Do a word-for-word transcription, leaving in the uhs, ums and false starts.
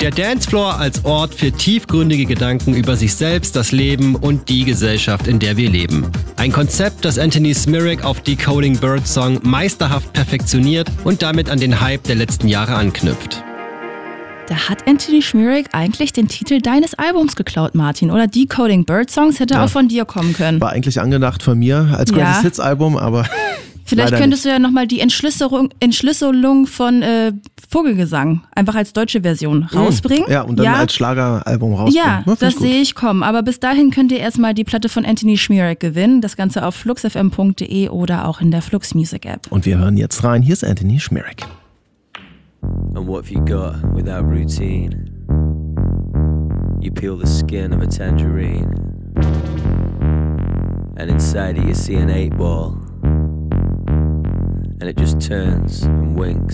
Der Dancefloor als Ort für tiefgründige Gedanken über sich selbst, das Leben und die Gesellschaft, in der wir leben. Ein Konzept, das Anthony Smirak auf Decoding Birdsong meisterhaft perfektioniert und damit an den Hype der letzten Jahre anknüpft. Da hat Anthony Smirak eigentlich den Titel deines Albums geklaut, Martin, oder? Decoding Birdsongs hätte Ja. auch von dir kommen können. War eigentlich angedacht von mir als Ja. Greatest Hits Album, aber Vielleicht leider könntest nicht. du ja nochmal die Entschlüsselung, Entschlüsselung von äh, Vogelgesang einfach als deutsche Version rausbringen. Ja, und dann ja? als Schlageralbum rausbringen. Ja, find das ich gut. sehe ich kommen. Aber bis dahin könnt ihr erstmal die Platte von Anthony Smirak gewinnen. Das Ganze auf flux f m punkt d e oder auch in der Flux Music App. Und wir hören jetzt rein. Hier ist Anthony Smirak. And what have you got without routine? You peel the skin of a tangerine, and inside it you see an eight ball, and it just turns and winks